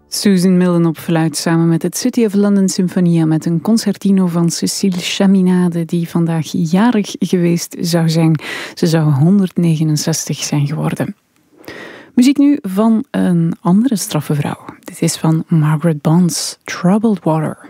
Susan Millen op fluit samen met het City of London Sinfonia met een concertino van Cécile Chaminade die vandaag jarig geweest zou zijn. Ze zou 169 zijn geworden. Muziek nu van een andere straffe vrouw. Dit is van Margaret Bonds, Troubled Water.